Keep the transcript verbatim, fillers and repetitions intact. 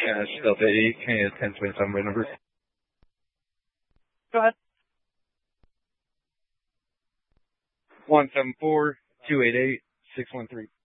Yeah, it's Delta eight, Canada ten twenty-seven by number. Go ahead. one seven four, two eight eight, six one three.